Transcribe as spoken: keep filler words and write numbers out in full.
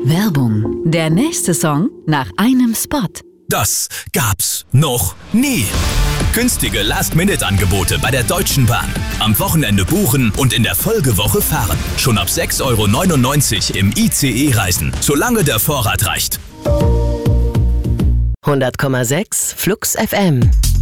Werbung. Der nächste Song nach einem Spot. Das gab's noch nie. Günstige Last-Minute-Angebote bei der Deutschen Bahn. Am Wochenende buchen und in der Folgewoche fahren. Schon ab sechs Euro neunundneunzig im I C E reisen, solange der Vorrat reicht. hundert Komma sechs Flux F M